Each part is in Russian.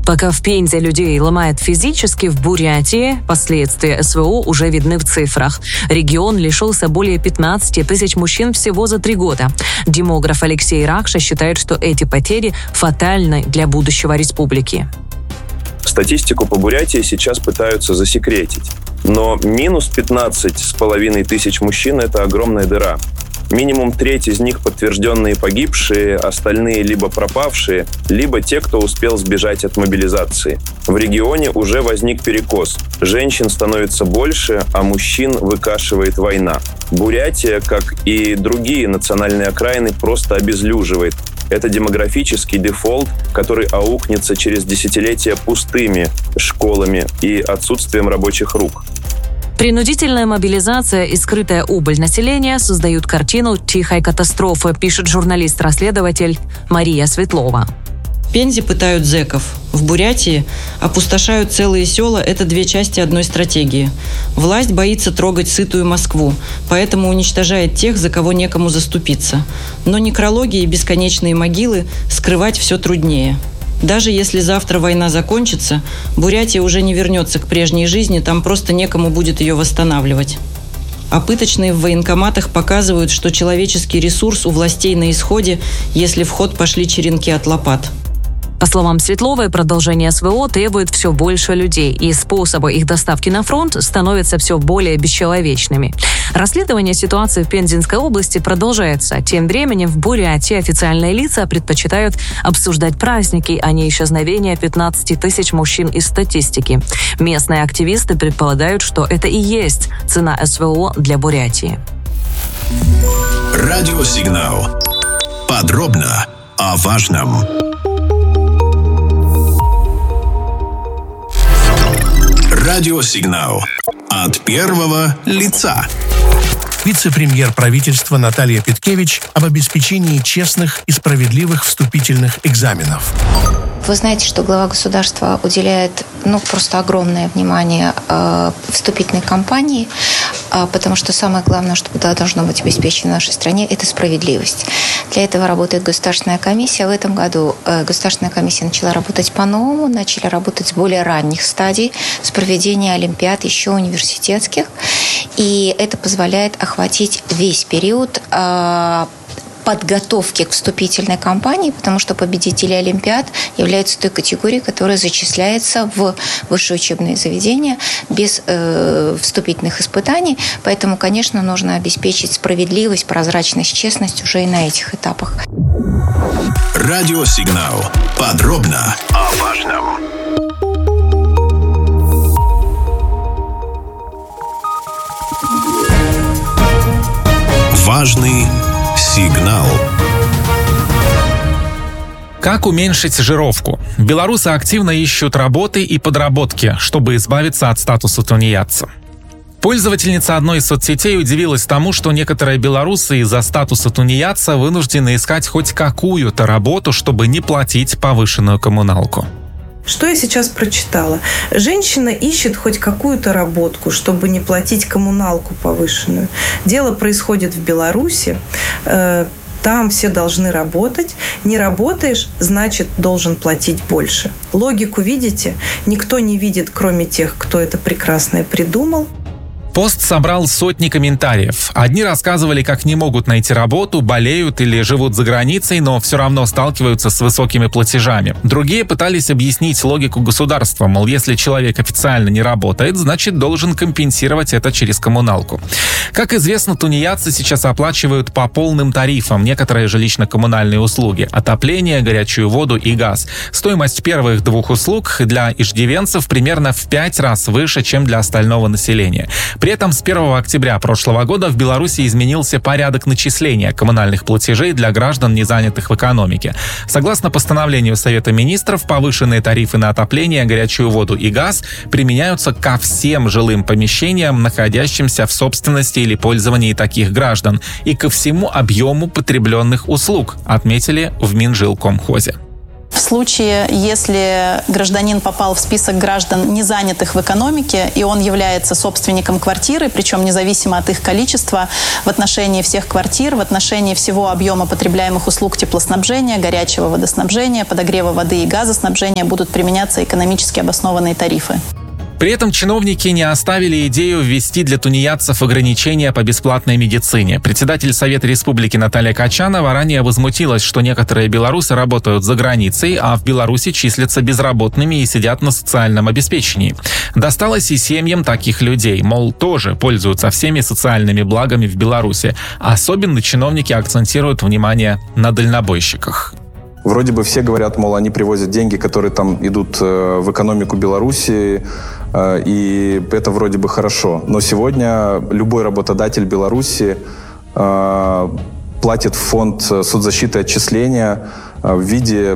Пока в Пензе людей ломает физически, в Бурятии последствия СВО уже видны в цифрах. Регион лишился более 15 тысяч мужчин всего за 3 года. Демограф Алексей Ракша считает, что эти потери фатальны для будущего республики. Статистику по Бурятии сейчас пытаются засекретить. Но минус 15,5 тысяч мужчин – это огромная дыра. Минимум треть из них подтвержденные погибшие, остальные либо пропавшие, либо те, кто успел сбежать от мобилизации. В регионе уже возник перекос. Женщин становится больше, а мужчин выкашивает война. Бурятия, как и другие национальные окраины, просто обезлюживает. Это демографический дефолт, который аукнется через десятилетия пустыми школами и отсутствием рабочих рук. Принудительная мобилизация и скрытая убыль населения создают картину тихой катастрофы, пишет журналист-расследователь Мария Светлова. В Пензе пытают зэков. В Бурятии опустошают целые села. Это 2 части одной стратегии. Власть боится трогать сытую Москву, поэтому уничтожает тех, за кого некому заступиться. Но некрологи и бесконечные могилы скрывать все труднее. Даже если завтра война закончится, Бурятия уже не вернется к прежней жизни, там просто некому будет ее восстанавливать. А пыточные в военкоматах показывают, что человеческий ресурс у властей на исходе, если в ход пошли черенки от лопат. По словам Светловой, продолжение СВО требует все больше людей, и способы их доставки на фронт становятся все более бесчеловечными. Расследование ситуации в Пензенской области продолжается. Тем временем в Бурятии официальные лица предпочитают обсуждать праздники, а не исчезновение 15 тысяч мужчин из статистики. Местные активисты предполагают, что это и есть цена СВО для Бурятии. Радиосигнал. Подробно о важном. Радиосигнал. От первого лица. Вице-премьер правительства Наталья Петкевич об обеспечении честных и справедливых вступительных экзаменов. Вы знаете, что глава государства уделяет просто огромное внимание вступительной кампании, потому что самое главное, что должно быть обеспечено в нашей стране, это справедливость. Для этого работает Государственная комиссия. В этом году Государственная комиссия начала работать по-новому, начали работать с более ранних стадий, с проведения олимпиад, еще университетских. И это позволяет охватить весь период подготовки к вступительной кампании, потому что победители олимпиад являются той категорией, которая зачисляется в высшее учебное заведение без вступительных испытаний. Поэтому, конечно, нужно обеспечить справедливость, прозрачность, честность уже и на этих этапах. Радиосигнал. Подробно о важном. Важный сигнал. Как уменьшить жировку? Белорусы активно ищут работы и подработки, чтобы избавиться от статуса тунеядца. Пользовательница одной из соцсетей удивилась тому, что некоторые белорусы из-за статуса тунеядца вынуждены искать хоть какую-то работу, чтобы не платить повышенную коммуналку. Что я сейчас прочитала? Женщина ищет хоть какую-то работку, чтобы не платить коммуналку повышенную. Дело происходит в Беларуси. Там все должны работать. Не работаешь, значит, должен платить больше. Логику видите? Никто не видит, кроме тех, кто это прекрасное придумал. Пост собрал сотни комментариев. Одни рассказывали, как не могут найти работу, болеют или живут за границей, но все равно сталкиваются с высокими платежами. Другие пытались объяснить логику государства, мол, если человек официально не работает, значит, должен компенсировать это через коммуналку. Как известно, тунеядцы сейчас оплачивают по полным тарифам некоторые жилищно-коммунальные услуги – отопление, горячую воду и газ. Стоимость первых 2 услуг для иждивенцев примерно в 5 раз выше, чем для остального населения. При этом с 1 октября прошлого года в Беларуси изменился порядок начисления коммунальных платежей для граждан, не занятых в экономике. Согласно постановлению Совета министров, повышенные тарифы на отопление, горячую воду и газ применяются ко всем жилым помещениям, находящимся в собственности или пользовании таких граждан, и ко всему объему потребленных услуг, отметили в Минжилкомхозе. В случае, если гражданин попал в список граждан, не занятых в экономике, и он является собственником квартиры, причем независимо от их количества, в отношении всех квартир, в отношении всего объема потребляемых услуг теплоснабжения, горячего водоснабжения, подогрева воды и газоснабжения будут применяться экономически обоснованные тарифы. При этом чиновники не оставили идею ввести для тунеядцев ограничения по бесплатной медицине. Председатель Совета Республики Наталья Качанова ранее возмутилась, что некоторые белорусы работают за границей, а в Беларуси числятся безработными и сидят на социальном обеспечении. Досталось и семьям таких людей, мол, тоже пользуются всеми социальными благами в Беларуси. Особенно чиновники акцентируют внимание на дальнобойщиках. Вроде бы все говорят, мол, они привозят деньги, которые там идут в экономику Беларуси, и это вроде бы хорошо. Но сегодня любой работодатель Беларуси платит в фонд соцзащиты отчисления в виде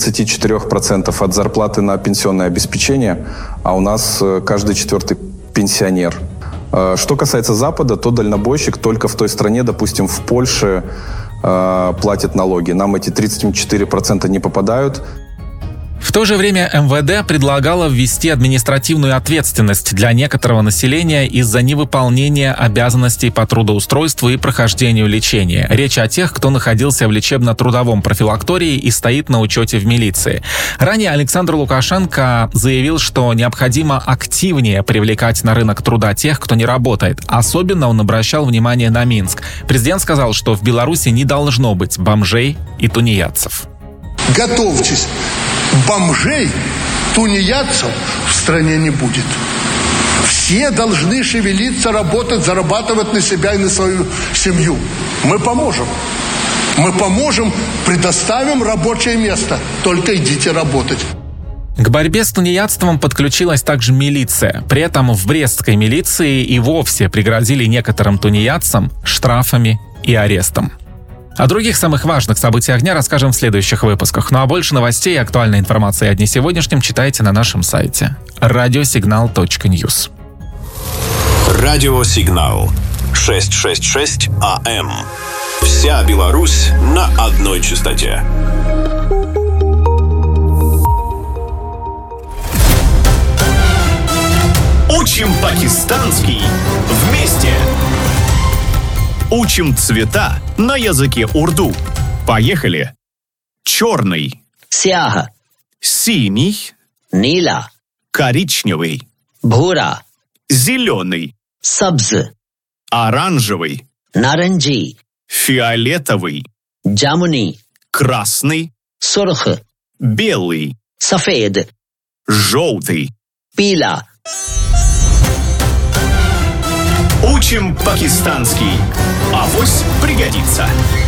34% от зарплаты на пенсионное обеспечение, а у нас каждый четвертый пенсионер. Что касается Запада, то дальнобойщик только в той стране, допустим, в Польше, платит налоги. Нам эти 34% не попадают. В то же время МВД предлагало ввести административную ответственность для некоторого населения из-за невыполнения обязанностей по трудоустройству и прохождению лечения. Речь о тех, кто находился в лечебно-трудовом профилактории и стоит на учете в милиции. Ранее Александр Лукашенко заявил, что необходимо активнее привлекать на рынок труда тех, кто не работает. Особенно он обращал внимание на Минск. Президент сказал, что в Беларуси не должно быть бомжей и тунеядцев. Готовьтесь. Бомжей, тунеядцев в стране не будет. Все должны шевелиться, работать, зарабатывать на себя и на свою семью. Мы поможем. Мы поможем, предоставим рабочее место. Только идите работать. К борьбе с тунеядством подключилась также милиция. При этом в брестской милиции и вовсе пригрозили некоторым тунеядцам штрафами и арестом. О других самых важных событиях дня расскажем в следующих выпусках. Ну а больше новостей и актуальной информации о дне сегодняшнем читайте на нашем сайте radiosignal.news. Радиосигнал 666 АМ. Вся Беларусь на одной частоте. Учим пакистанский вместе. Учим цвета на языке урду. Поехали. Черный. Сяха. Синий. Нила. Коричневый. Бхура. Зеленый. Сабз. Оранжевый. Наранджи. Фиолетовый. Джамуни. Красный. Сурх. Белый. Сафед. Желтый. Пила. Учим пакистанский. Авось пригодится.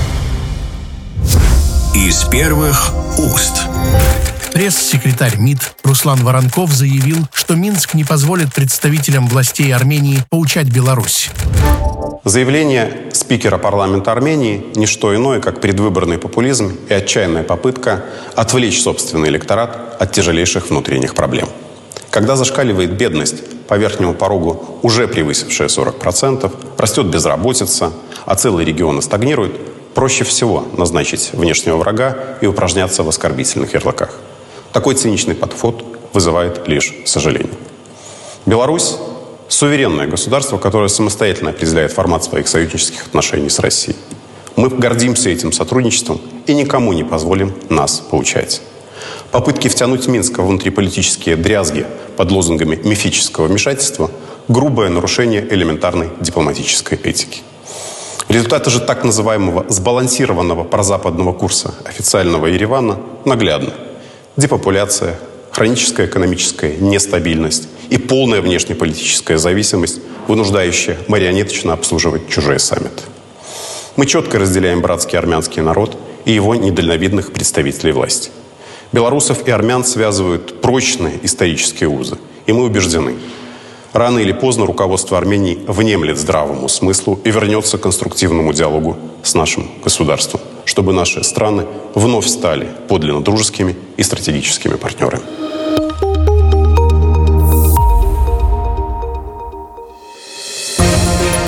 Из первых уст. Пресс-секретарь МИД Руслан Воронков заявил, что Минск не позволит представителям властей Армении поучать Беларусь. Заявление спикера парламента Армении – не что иное, как предвыборный популизм и отчаянная попытка отвлечь собственный электорат от тяжелейших внутренних проблем. Когда зашкаливает бедность, по верхнему порогу уже превысившая 40%, растет безработица, а целые регионы стагнируют, проще всего назначить внешнего врага и упражняться в оскорбительных ярлыках. Такой циничный подход вызывает лишь сожаление. Беларусь – суверенное государство, которое самостоятельно определяет формат своих союзнических отношений с Россией. Мы гордимся этим сотрудничеством и никому не позволим нас поучать. Попытки втянуть Минск в внутриполитические дрязги под лозунгами мифического вмешательства – грубое нарушение элементарной дипломатической этики. Результаты же так называемого сбалансированного прозападного курса официального Еревана наглядны. Депопуляция, хроническая экономическая нестабильность и полная внешнеполитическая зависимость, вынуждающая марионеточно обслуживать чужие саммиты. Мы четко разделяем братский армянский народ и его недальновидных представителей власти. Белорусов и армян связывают прочные исторические узы, и мы убеждены, рано или поздно руководство Армении внемлет здравому смыслу и вернется к конструктивному диалогу с нашим государством, чтобы наши страны вновь стали подлинно дружескими и стратегическими партнерами.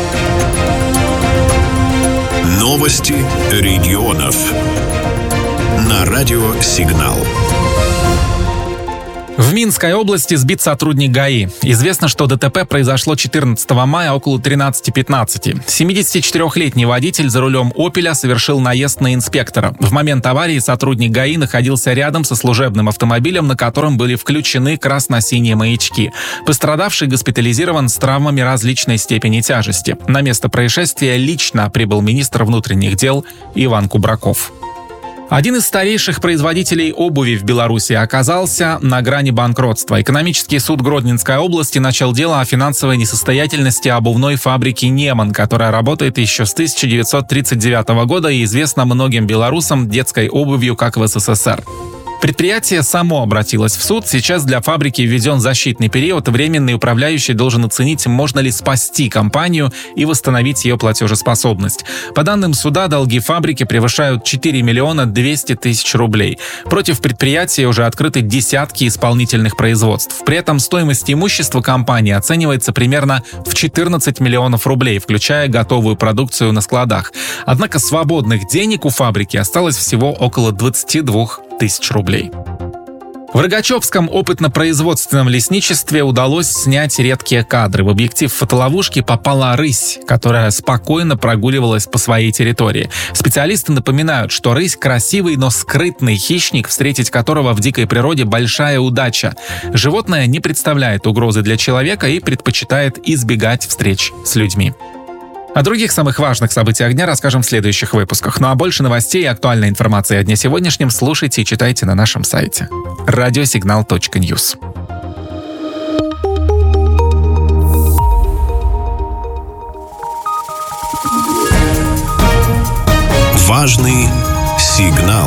Новости регионов. на радио «Сигнал». В Минской области сбит сотрудник ГАИ. Известно, что ДТП произошло 14 мая около 13:15. 74-летний водитель за рулем «Опеля» совершил наезд на инспектора. В момент аварии сотрудник ГАИ находился рядом со служебным автомобилем, на котором были включены красно-синие маячки. Пострадавший госпитализирован с травмами различной степени тяжести. На место происшествия лично прибыл министр внутренних дел Иван Кубраков. Один из старейших производителей обуви в Беларуси оказался на грани банкротства. Экономический суд Гродненской области начал дело о финансовой несостоятельности обувной фабрики «Неман», которая работает еще с 1939 года и известна многим белорусам детской обувью, как в СССР. Предприятие само обратилось в суд. Сейчас для фабрики введен защитный период. Временный управляющий должен оценить, можно ли спасти компанию и восстановить ее платежеспособность. По данным суда, долги фабрики превышают 4 миллиона 200 тысяч рублей. Против предприятия уже открыты десятки исполнительных производств. При этом стоимость имущества компании оценивается примерно в 14 миллионов рублей, включая готовую продукцию на складах. Однако свободных денег у фабрики осталось всего около 22 тысяч рублей. В Рогачевском опытно-производственном лесничестве удалось снять редкие кадры. В объектив фотоловушки попала рысь, которая спокойно прогуливалась по своей территории. Специалисты напоминают, что рысь — красивый, но скрытный хищник, встретить которого в дикой природе большая удача. Животное не представляет угрозы для человека и предпочитает избегать встреч с людьми. О других самых важных событиях дня расскажем в следующих выпусках. Ну а больше новостей и актуальной информации о дне сегодняшнем слушайте и читайте на нашем сайте radiosignal.news. Важный сигнал.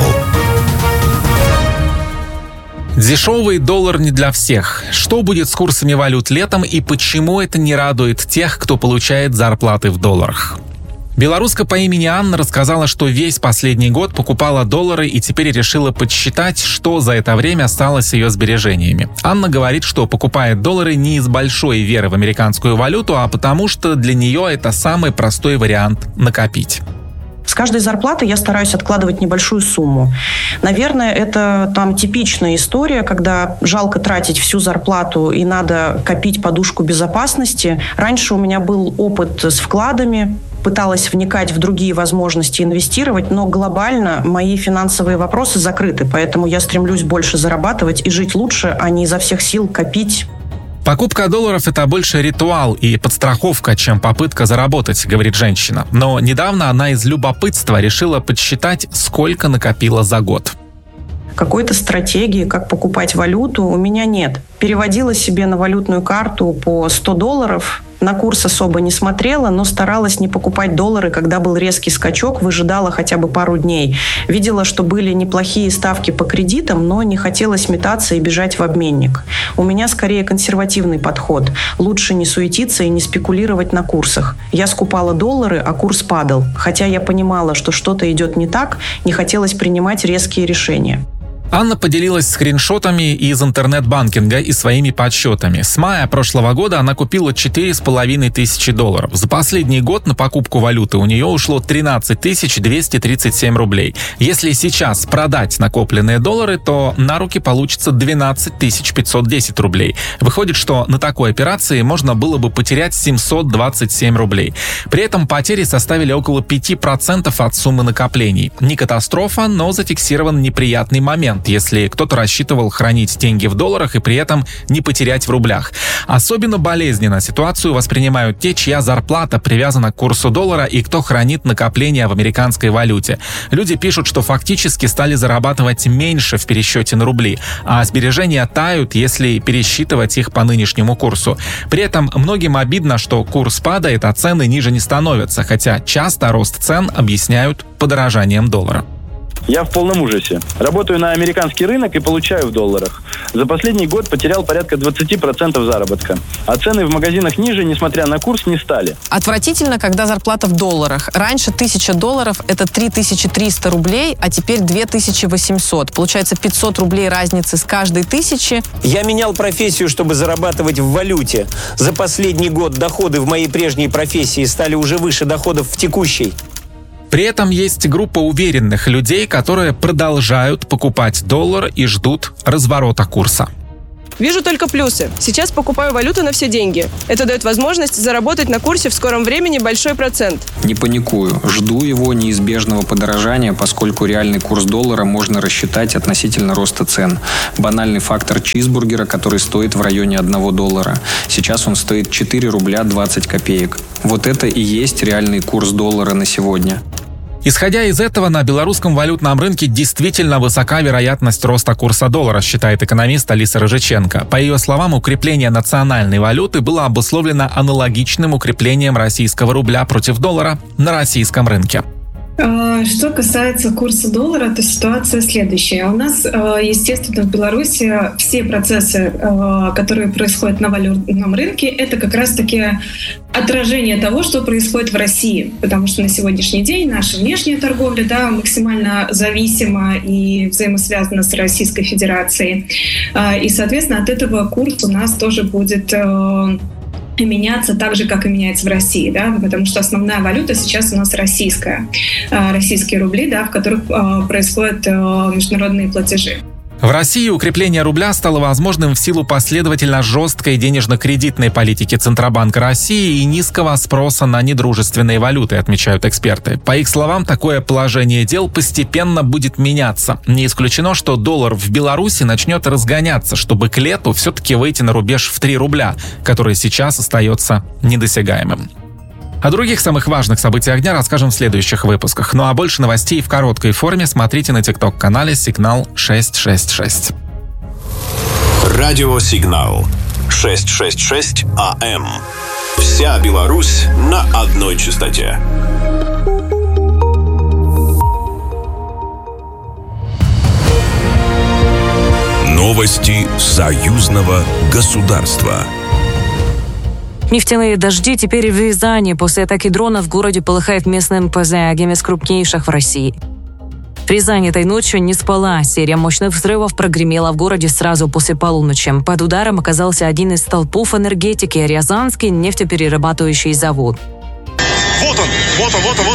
Дешевый доллар не для всех. Что будет с курсами валют летом и почему это не радует тех, кто получает зарплаты в долларах? Белоруска по имени Анна рассказала, что весь последний год покупала доллары и теперь решила подсчитать, что за это время осталось с ее сбережениями. Анна говорит, что покупает доллары не из большой веры в американскую валюту, а потому что для нее это самый простой вариант накопить. С каждой зарплаты я стараюсь откладывать небольшую сумму. Наверное, это там типичная история, когда жалко тратить всю зарплату и надо копить подушку безопасности. Раньше у меня был опыт с вкладами, пыталась вникать в другие возможности инвестировать, но глобально мои финансовые вопросы закрыты, поэтому я стремлюсь больше зарабатывать и жить лучше, а не изо всех сил копить. Покупка долларов – это больше ритуал и подстраховка, чем попытка заработать, говорит женщина. Но недавно она из любопытства решила подсчитать, сколько накопила за год. Какой-то стратегии, как покупать валюту, у меня нет. Переводила себе на валютную карту по $100. На курс особо не смотрела, но старалась не покупать доллары, когда был резкий скачок, выжидала хотя бы пару дней. Видела, что были неплохие ставки по кредитам, но не хотелось метаться и бежать в обменник. У меня скорее консервативный подход. Лучше не суетиться и не спекулировать на курсах. Я скупала доллары, а курс падал. Хотя я понимала, что что-то идет не так, не хотелось принимать резкие решения. Анна поделилась скриншотами из интернет-банкинга и своими подсчетами. С мая прошлого года она купила $4500. За последний год на покупку валюты у нее ушло 13 237 рублей. Если сейчас продать накопленные доллары, то на руки получится 12 510 рублей. Выходит, что на такой операции можно было бы потерять 727 рублей. При этом потери составили около 5% от суммы накоплений. Не катастрофа, но зафиксирован неприятный момент, если кто-то рассчитывал хранить деньги в долларах и при этом не потерять в рублях. Особенно болезненно ситуацию воспринимают те, чья зарплата привязана к курсу доллара и кто хранит накопления в американской валюте. Люди пишут, что фактически стали зарабатывать меньше в пересчете на рубли, а сбережения тают, если пересчитывать их по нынешнему курсу. При этом многим обидно, что курс падает, а цены ниже не становятся, хотя часто рост цен объясняют подорожанием доллара. Я в полном ужасе. Работаю на американский рынок и получаю в долларах. За последний год потерял порядка 20% заработка. А цены в магазинах ниже, несмотря на курс, не стали. Отвратительно, когда зарплата в долларах. Раньше $1000 – это 3300 рублей, а теперь 2800. Получается 500 рублей разницы с каждой 1000. Я менял профессию, чтобы зарабатывать в валюте. За последний год доходы в моей прежней профессии стали уже выше доходов в текущей. При этом есть группа уверенных людей, которые продолжают покупать доллар и ждут разворота курса. Вижу только плюсы. Сейчас покупаю валюту на все деньги. Это дает возможность заработать на курсе в скором времени большой процент. Не паникую. Жду его неизбежного подорожания, поскольку реальный курс доллара можно рассчитать относительно роста цен. Банальный фактор чизбургера, который стоит в районе $1. Сейчас он стоит 4 рубля 20 копеек. Вот это и есть реальный курс доллара на сегодня. Исходя из этого, на белорусском валютном рынке действительно высока вероятность роста курса доллара, считает экономист Алиса Рыжиченко. По ее словам, укрепление национальной валюты было обусловлено аналогичным укреплением российского рубля против доллара на российском рынке. Что касается курса доллара, то ситуация следующая. У нас, естественно, в Беларуси все процессы, которые происходят на валютном рынке, это как раз-таки отражение того, что происходит в России. Потому что на сегодняшний день наша внешняя торговля максимально зависима и взаимосвязана с Российской Федерацией. И, соответственно, от этого курс у нас тоже будет меняться так же, как и меняется в России, потому что основная валюта сейчас у нас российская. Российские рубли, в которых происходят международные платежи. В России укрепление рубля стало возможным в силу последовательно жесткой денежно-кредитной политики Центробанка России и низкого спроса на недружественные валюты, отмечают эксперты. По их словам, такое положение дел постепенно будет меняться. Не исключено, что доллар в Беларуси начнет разгоняться, чтобы к лету все-таки выйти на рубеж в 3 рубля, который сейчас остается недосягаемым. О других самых важных событиях дня расскажем в следующих выпусках. Ну а больше новостей в короткой форме смотрите на TikTok-канале «Сигнал 666». Радио «Сигнал» 666 АМ. Вся Беларусь на одной частоте. Новости союзного государства. Нефтяные дожди теперь в Рязани. После атаки дрона в городе полыхает местный НПЗ, одним из крупнейших в России. Рязань этой ночью не спала. Серия мощных взрывов прогремела в городе сразу после полуночи. Под ударом оказался один из столпов энергетики – Рязанский нефтеперерабатывающий завод. Вот он.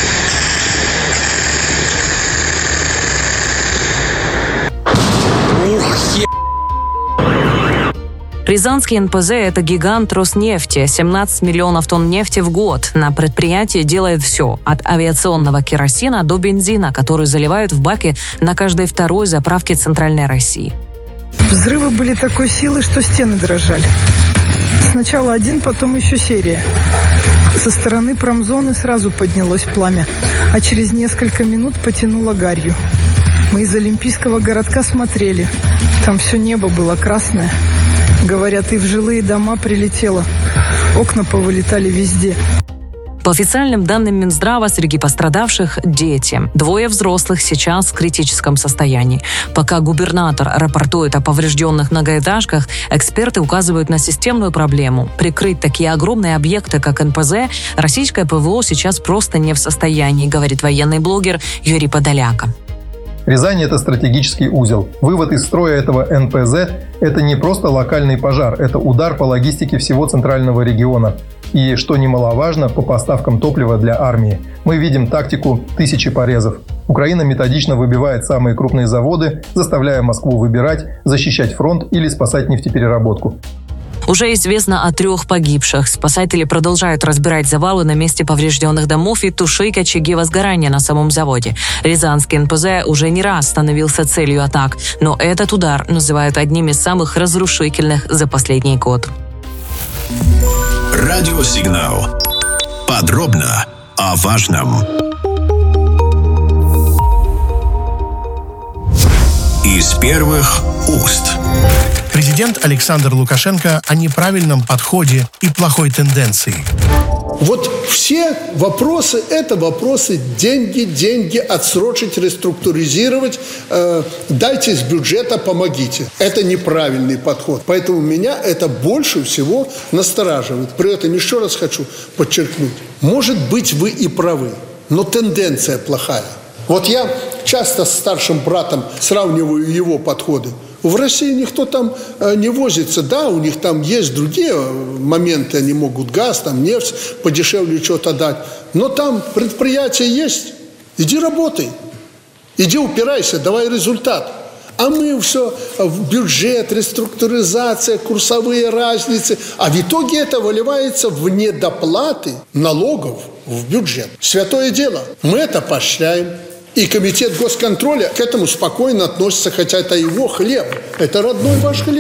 Рязанский НПЗ – это гигант Роснефти. 17 миллионов тонн нефти в год. На предприятии делает все. От авиационного керосина до бензина, который заливают в баки на каждой второй заправке Центральной России. Взрывы были такой силы, что стены дрожали. Сначала один, потом еще серия. Со стороны промзоны сразу поднялось пламя, а через несколько минут потянуло гарью. Мы из Олимпийского городка смотрели. Там все небо было красное. Говорят, и в жилые дома прилетело. Окна повылетали везде. По официальным данным Минздрава, среди пострадавших – дети. 2 взрослых сейчас в критическом состоянии. Пока губернатор рапортует о поврежденных многоэтажках, эксперты указывают на системную проблему. Прикрыть такие огромные объекты, как НПЗ, российское ПВО сейчас просто не в состоянии, говорит военный блогер Юрий Подоляка. Рязань – это стратегический узел. Вывод из строя этого НПЗ – это не просто локальный пожар, это удар по логистике всего центрального региона. И, что немаловажно, по поставкам топлива для армии. Мы видим тактику тысячи порезов. Украина методично выбивает самые крупные заводы, заставляя Москву выбирать, защищать фронт или спасать нефтепереработку. Уже известно о 3 погибших. Спасатели продолжают разбирать завалы на месте поврежденных домов и тушить очаги возгорания на самом заводе. Рязанский НПЗ уже не раз становился целью атак, но этот удар называют одним из самых разрушительных за последний год. Радиосигнал. Подробно о важном. Из первых уст. Президент Александр Лукашенко о неправильном подходе и плохой тенденции. Вот все вопросы – это вопросы деньги, отсрочить, реструктуризировать, дайте из бюджета, помогите. Это неправильный подход. Поэтому меня это больше всего настораживает. При этом еще раз хочу подчеркнуть. Может быть, вы и правы, но тенденция плохая. Вот я часто с старшим братом сравниваю его подходы. В России никто там не возится. Да, у них там есть другие моменты, они могут газ, там нефть подешевле что-то дать. Но там предприятие есть. Иди работай. Иди упирайся, давай результат. А мы все в бюджет, реструктуризация, курсовые разницы. А в итоге это выливается в недоплаты налогов в бюджет. Святое дело. Мы это поощряем. И комитет госконтроля к этому спокойно относится, хотя это его хлеб. Это родной ваш хлеб.